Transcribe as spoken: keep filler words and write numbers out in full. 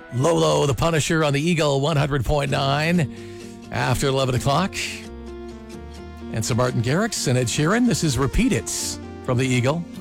Lolo the Punisher on the Eagle one hundred point nine after eleven o'clock. And some Martin Garrix and Ed Sheeran. This is Repeat It from the Eagle.